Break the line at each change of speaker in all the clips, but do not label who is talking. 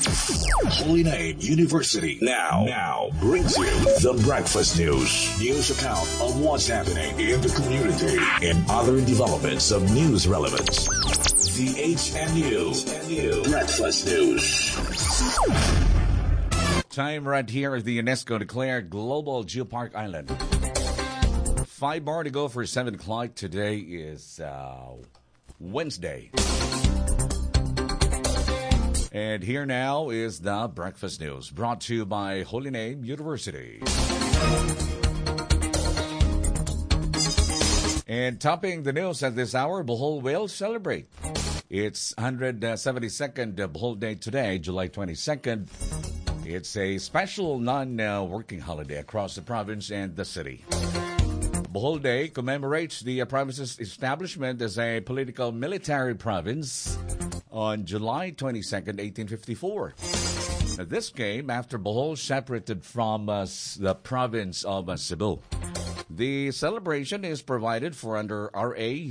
Holy Name University now brings you the Breakfast News. News account of what's happening in the community and other developments of news relevance. The HNU Breakfast News.
Time right here as the UNESCO declared Global Geopark Island. 5 more to go for 7 o'clock. Today is Wednesday. And here now is the Breakfast News, brought to you by Holy Name University. And topping the news at this hour, Bohol will celebrate its 172nd Bohol Day today, July 22nd. It's a special non-working holiday across the province and the city. Bohol Day commemorates the province's establishment as a political military province on July 22nd, 1854. Now, this came after Bohol separated from the province of Cebu. The celebration is provided for under RA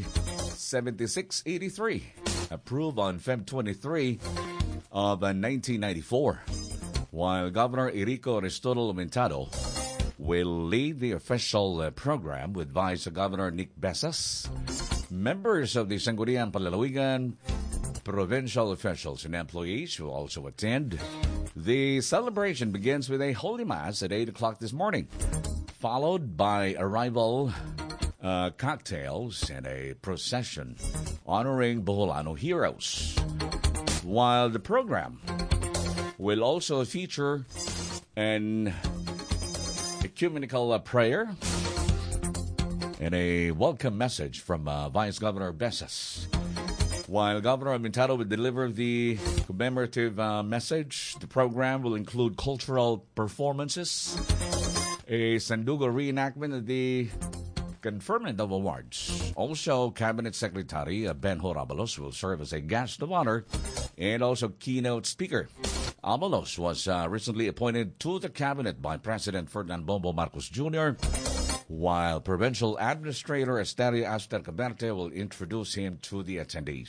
7683, approved on Feb 23 of 1994, while Governor Enrico Aristotelo Aumentado will lead the official program with Vice Governor Nick Besas. Members of the Sangguniang Palalawigan, provincial officials and employees will also attend. The celebration begins with a Holy Mass at 8 o'clock this morning, followed by arrival cocktails and a procession honoring Boholano heroes. While the program will also feature an ecumenical prayer and a welcome message from Vice Governor Besas. While Governor Aumentado will deliver the commemorative message, the program will include cultural performances, a Sandugo reenactment of the conferment of awards. Also, Cabinet Secretary Benjo Abalos will serve as a guest of honor and also keynote speaker. Abalos was recently appointed to the cabinet by President Ferdinand Bongbong Marcos Jr., while Provincial Administrator Esterio Aster Caberte will introduce him to the attendees.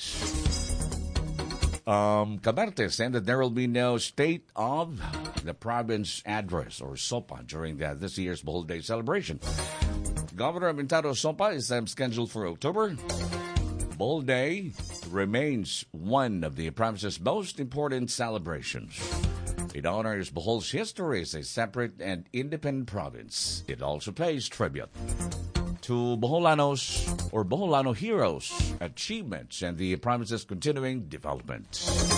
Caberte said that there will be no State of the Province address or SOPA during this year's Bohol Day celebration. Governor Aumentado SOPA is scheduled for October. Bohol Day remains one of the province's most important celebrations. It honors Bohol's history as a separate and independent province. It also pays tribute to Boholanos or Boholano heroes' achievements and the province's continuing development.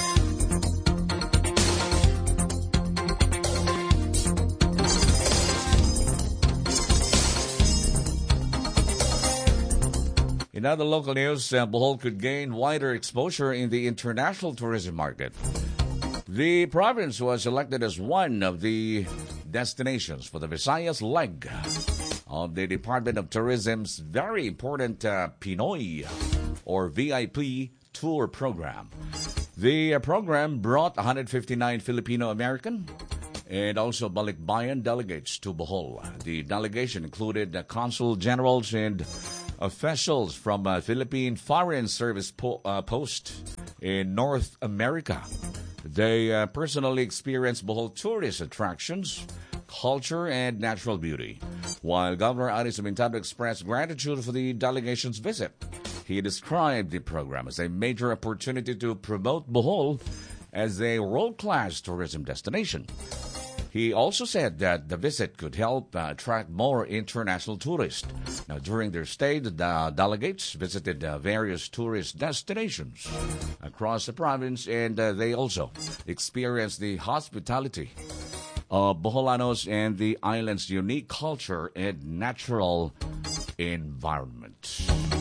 In other local news, Bohol could gain wider exposure in the international tourism market. The province was elected as one of the destinations for the Visayas leg of the Department of Tourism's very important Pinoy or VIP tour program. The program brought 159 Filipino-American and also Balikbayan delegates to Bohol. The delegation included consul generals and officials from Philippine Foreign Service Post in North America. They personally experienced Bohol tourist attractions, culture, and natural beauty. While Governor Aris Aumentado expressed gratitude for the delegation's visit, he described the program as a major opportunity to promote Bohol as a world-class tourism destination. He also said that the visit could help attract more international tourists. Now, during their stay, the delegates visited various tourist destinations across the province, and they also experienced the hospitality of Boholanos and the island's unique culture and natural environment.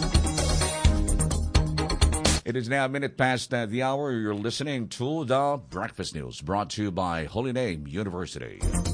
It is now a minute past the hour. You're listening to the Breakfast News, brought to you by Holy Name University.